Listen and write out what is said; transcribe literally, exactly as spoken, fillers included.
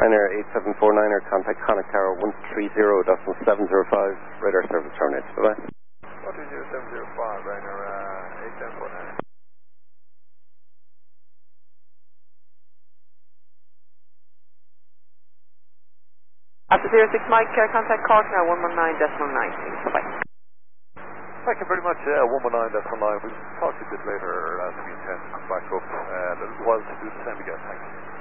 Pioneer eight seven four niner, contact Connect Tower one three zero point seven zero five, radar service terminated. Bye-bye. one three zero seven zero five, Pioneer uh, eight seven four niner. After zero six Mike, uh, contact Cork now one one nine decimal nine, please. Bye-bye. Thank you very much, yeah, one one nine decimal nine. We'll talk to you a bit later as we intend to come back up. Uh, a little while to do the same again, thanks.